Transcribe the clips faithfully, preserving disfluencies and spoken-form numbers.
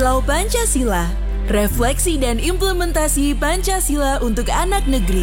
Kilau Pancasila, refleksi dan implementasi Pancasila untuk anak negeri.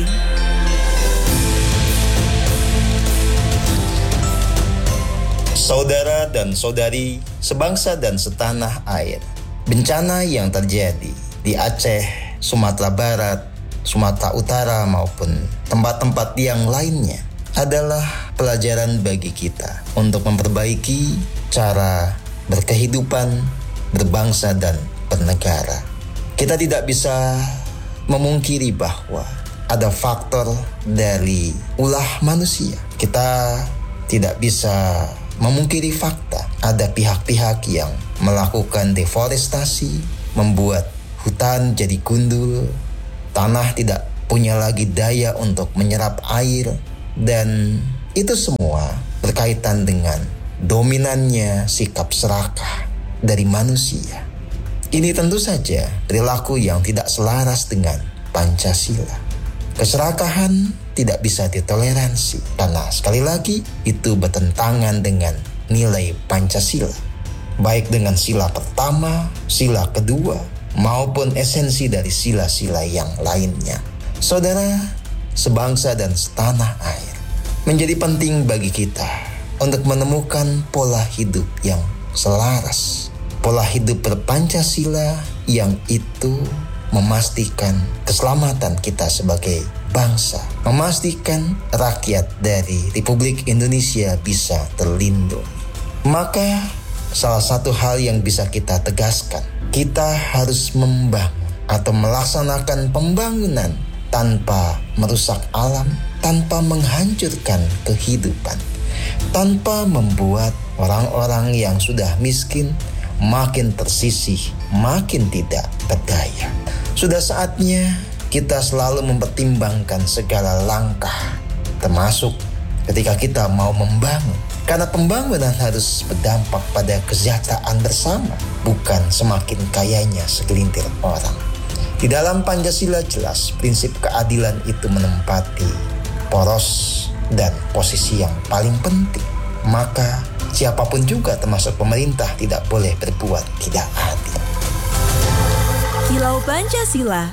Saudara dan saudari, sebangsa dan setanah air, bencana yang terjadi di Aceh, Sumatera Barat, Sumatera Utara maupun tempat-tempat yang lainnya adalah pelajaran bagi kita untuk memperbaiki cara berkehidupan, berbangsa dan bernegara. Kita tidak bisa memungkiri bahwa ada faktor dari ulah manusia. Kita tidak bisa memungkiri fakta ada pihak-pihak yang melakukan deforestasi, membuat hutan jadi gundul, tanah tidak punya lagi daya untuk menyerap air, dan itu semua berkaitan dengan dominannya sikap serakah dari manusia. Ini tentu saja perilaku yang tidak selaras dengan Pancasila. Keserakahan tidak bisa ditoleransi karena sekali lagi itu bertentangan dengan nilai Pancasila, baik dengan sila pertama, sila kedua, maupun esensi dari sila-sila yang lainnya. Saudara, sebangsa dan setanah air, menjadi penting bagi kita untuk menemukan pola hidup yang selaras, pola hidup berpancasila yang itu memastikan keselamatan kita sebagai bangsa, memastikan rakyat dari Republik Indonesia bisa terlindungi. Maka salah satu hal yang bisa kita tegaskan, kita harus membangun atau melaksanakan pembangunan tanpa merusak alam, tanpa menghancurkan kehidupan, tanpa membuat orang-orang yang sudah miskin makin tersisih, makin tidak berdaya. Sudah saatnya kita selalu mempertimbangkan segala langkah, termasuk ketika kita mau membangun. Karena pembangunan harus berdampak pada kesejahteraan bersama, bukan semakin kayanya segelintir orang. Di dalam Pancasila jelas prinsip keadilan itu menempati poros dan posisi yang paling penting. Maka siapapun juga termasuk pemerintah tidak boleh berbuat tidak adil. Kilau Pancasila.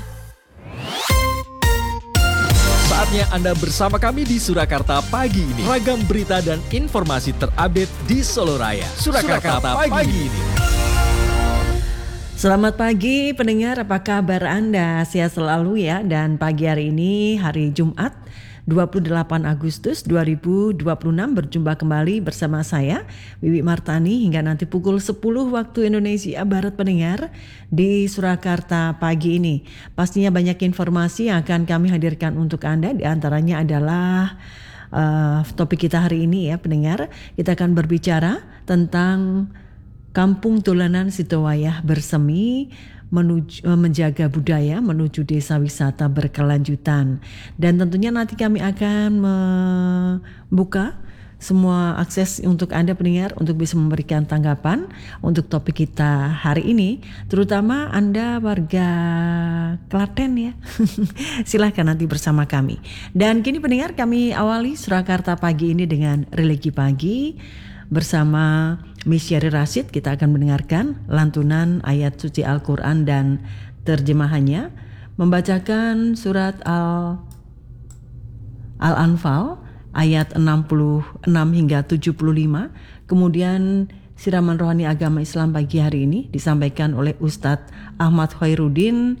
Saatnya Anda bersama kami di Surakarta pagi ini. Ragam berita dan informasi terupdate di Solo Raya. Surakarta, Surakarta pagi, pagi ini. Selamat pagi pendengar, apa kabar Anda? Sehat selalu ya. Dan pagi hari ini hari Jumat dua puluh delapan Agustus dua ribu dua puluh enam berjumpa kembali bersama saya Wiwi Martani hingga nanti pukul sepuluh waktu Indonesia Barat pendengar di Surakarta pagi ini. Pastinya banyak informasi yang akan kami hadirkan untuk Anda, di antaranya adalah uh, topik kita hari ini ya pendengar. Kita akan berbicara tentang Kampung Dolanan Sidowayah Bersemi menuju menjaga budaya menuju desa wisata berkelanjutan. Dan tentunya nanti kami akan membuka semua akses untuk Anda pendengar untuk bisa memberikan tanggapan untuk topik kita hari ini, terutama Anda warga Klaten ya. Silahkan nanti bersama kami. Dan kini pendengar, kami awali Surakarta pagi ini dengan religi pagi bersama Miss Syari Rashid. Kita akan mendengarkan lantunan ayat suci Al-Quran dan terjemahannya, membacakan surat Al Al-Anfal ayat enam puluh enam hingga tujuh puluh lima. Kemudian siraman rohani agama Islam pagi hari ini disampaikan oleh Ustadz Ahmad Khairuddin,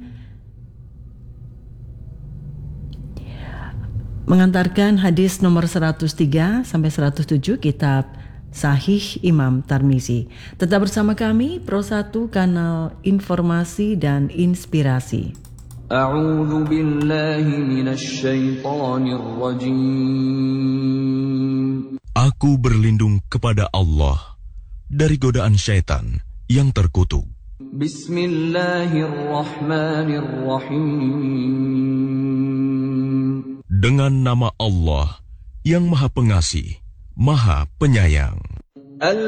mengantarkan hadis nomor seratus tiga sampai seratus tujuh kitab Sahih Imam Tirmizi. Tetap bersama kami, Pro satu Kanal Informasi dan Inspirasi. A'udzu billahi minasy syaithanir rajim. Aku berlindung kepada Allah dari godaan syaitan yang terkutuk. Bismillahirrahmanirrahim. Dengan nama Allah yang Maha Pengasih, Maha Penyayang.